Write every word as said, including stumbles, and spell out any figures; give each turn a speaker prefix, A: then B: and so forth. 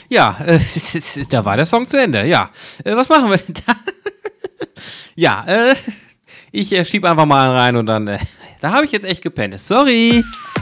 A: Ja, äh, da war der Song zu Ende. Ja, äh, was machen wir denn da? Ja, äh, ich äh, schieb einfach mal rein und dann, äh, da habe ich jetzt echt gepennt. Sorry.